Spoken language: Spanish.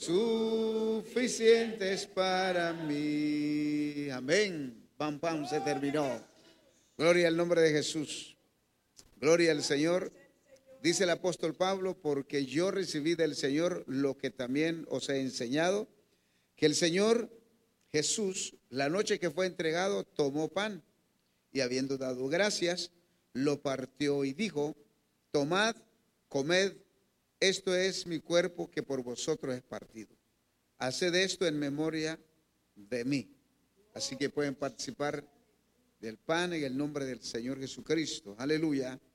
suficientes para mí. Amén. Pam, pam, se terminó. Gloria al nombre de Jesús. Gloria al Señor. Dice el apóstol Pablo, porque yo recibí del Señor lo que también os he enseñado, que el Señor Jesús, la noche que fue entregado, tomó pan y habiendo dado gracias, lo partió y dijo: tomad, comed, esto es mi cuerpo que por vosotros es partido. Haced esto en memoria de mí. Así que pueden participar del pan en el nombre del Señor Jesucristo. Aleluya.